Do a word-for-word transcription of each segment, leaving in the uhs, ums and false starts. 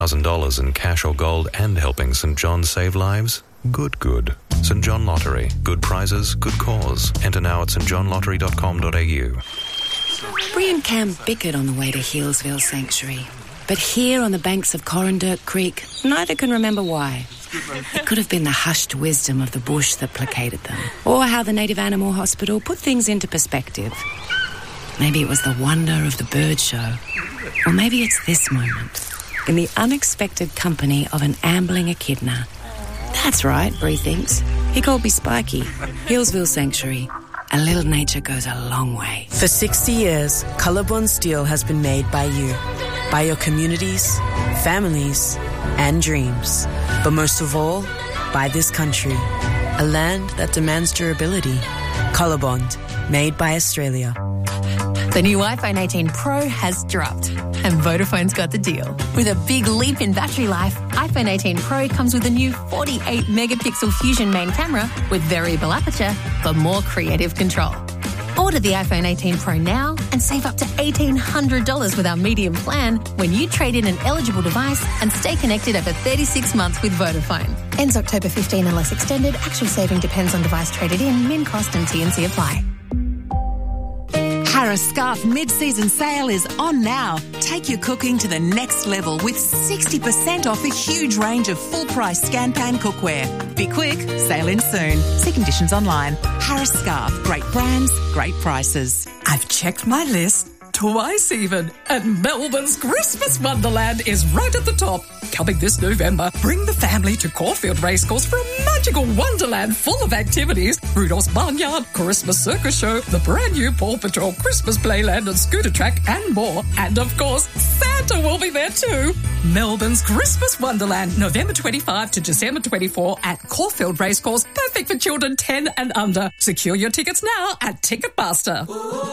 one thousand dollars in cash or gold and helping St John save lives? Good, good. St John Lottery. Good prizes, good cause. Enter now at st john lottery dot com dot a u. Bree and Cam bickered on the way to Healesville Sanctuary. But here on the banks of Corrandirk Creek, neither can remember why. It could have been the hushed wisdom of the bush that placated them, or how the Native Animal Hospital put things into perspective. Maybe it was the wonder of the bird show, or maybe it's this moment, in the unexpected company of an ambling echidna. That's right, Bree thinks. He called me Spiky. Healesville Sanctuary. A little nature goes a long way. For sixty years, Colorbond Steel has been made by you, by your communities, families, and dreams. But most of all, by this country, a land that demands durability. Colorbond, made by Australia. The new iPhone eighteen Pro has dropped, and Vodafone's got the deal. With a big leap in battery life, iPhone eighteen Pro comes with a new forty-eight megapixel Fusion main camera with variable aperture for more creative control. Order the iPhone eighteen Pro now and save up to eighteen hundred dollars with our medium plan when you trade in an eligible device and stay connected over thirty-six months with Vodafone. Ends October fifteenth unless extended. Actual saving depends on device traded in. Min cost and T and C apply. Harris Scarf mid-season sale is on now. Take your cooking to the next level with sixty percent off a huge range of full-price scan-pan cookware. Be quick, sale in soon. See conditions online. Harris Scarf, great brands, great prices. I've checked my list twice even, and Melbourne's Christmas Wonderland is right at the top. Coming this November, bring the family to Caulfield Racecourse for a magical wonderland full of activities. Rudolph's Barnyard, Christmas Circus Show, the brand new Paw Patrol Christmas Playland and Scooter Track, and more. And of course, Santa will be there too. Melbourne's Christmas Wonderland, November twenty-fifth to December twenty-fourth at Caulfield Racecourse. Perfect for children ten and under. Secure your tickets now at Ticketmaster.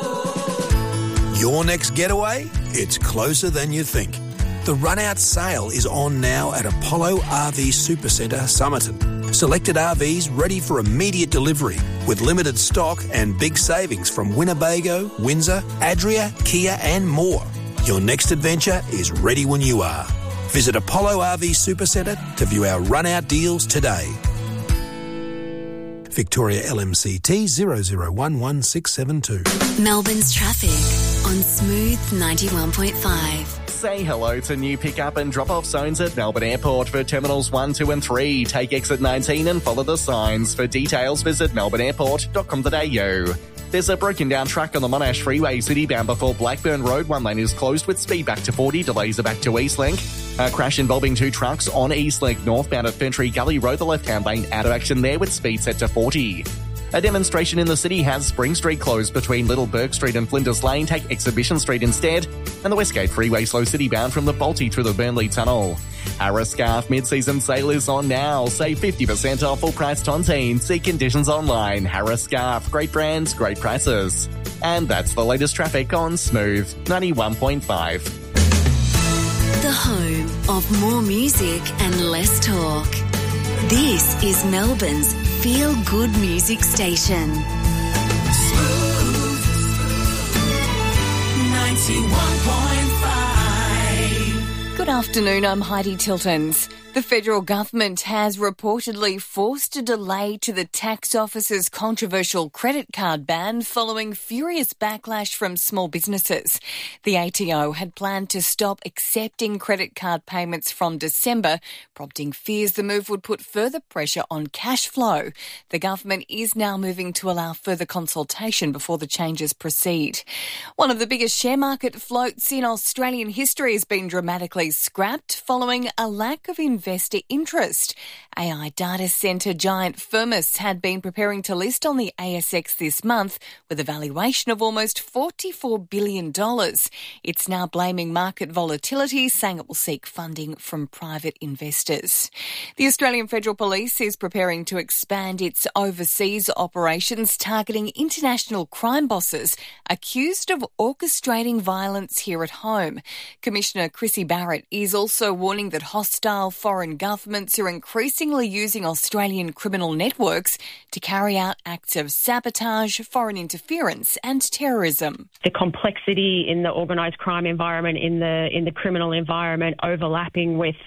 Your next getaway? It's closer than you think. The run-out sale is on now at Apollo R V Supercentre, Somerton. Selected R Vs ready for immediate delivery with limited stock and big savings from Winnebago, Windsor, Adria, Kia and more. Your next adventure is ready when you are. Visit Apollo R V Supercentre to view our run-out deals today. Victoria L M C T zero zero one one six seven two. Melbourne's traffic on Smooth ninety-one point five. Say hello to new pick-up and drop-off zones at Melbourne Airport for Terminals one, two and three. Take exit nineteen and follow the signs. For details, visit melbourne airport dot com dot a u. There's a broken-down truck on the Monash Freeway city-bound before Blackburn Road. One lane is closed with speed back to forty. Delays are back to Eastlink. A crash involving two trucks on Eastlink northbound at Ferntree Gully Road. The left-hand lane out of action there with speed set to forty. A demonstration in the city has Spring Street closed between Little Burke Street and Flinders Lane. Take Exhibition Street instead. And the Westgate Freeway slow city-bound from the Bolte through the Burnley Tunnel. Harris Scarf mid-season sale is on now. Save fifty percent off full-price tontine. See conditions online. Harris Scarf. Great brands, great prices. And that's the latest traffic on Smooth ninety-one point five. The home of more music and less talk. This is Melbourne's feel-good music station. Smooth ninety-one point five. Good afternoon, I'm Heidi Tiltons. The federal government has reportedly forced a delay to the tax office's controversial credit card ban following furious backlash from small businesses. The A T O had planned to stop accepting credit card payments from December, prompting fears the move would put further pressure on cash flow. The government is now moving to allow further consultation before the changes proceed. One of the biggest share market floats in Australian history has been dramatically scrapped following a lack of investment investor interest. A I data centre giant Firmus had been preparing to list on the A S X this month with a valuation of almost forty-four billion dollars. It's now blaming market volatility, saying it will seek funding from private investors. The Australian Federal Police is preparing to expand its overseas operations targeting international crime bosses accused of orchestrating violence here at home. Commissioner Chrissy Barrett is also warning that hostile foreign foreign governments are increasingly using Australian criminal networks to carry out acts of sabotage, foreign interference and terrorism. The complexity in the organised crime environment, in the in the criminal environment, overlapping with